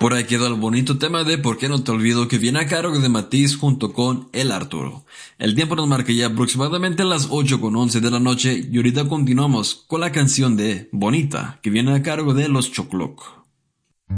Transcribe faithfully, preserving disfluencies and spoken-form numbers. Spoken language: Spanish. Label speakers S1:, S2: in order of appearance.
S1: Por ahí quedó el bonito tema de Por qué no te olvido, que viene a cargo de Matiz junto con el Arturo. El tiempo nos marca ya aproximadamente las ocho con once de la noche y ahorita continuamos con la canción de Bonita, que viene a cargo de Los Chocloc.